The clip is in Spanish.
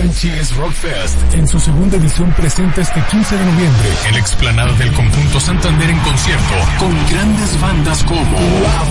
Sánchez Rock Fest en su segunda edición presenta este 15 de noviembre en la explanada del Conjunto Santander en concierto con grandes bandas como